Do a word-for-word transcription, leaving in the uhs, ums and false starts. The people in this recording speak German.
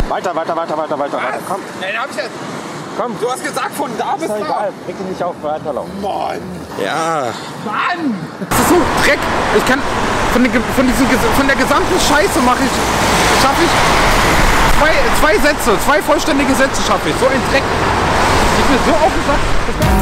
Weiter, weiter, weiter, weiter, weiter, weiter. Komm. Nein, hab ich jetzt. Komm. Du hast gesagt, von da bis Ist doch da. egal. Reg dich nicht auf, weiterlaufen. Mann. Ja. Mann. Das ist so Dreck. Ich kann von, den, von, diesen, von der gesamten Scheiße mache ich, schaffe ich zwei, zwei Sätze, zwei vollständige Sätze schaffe ich. So ein Dreck. Ich bin so auf den Sack.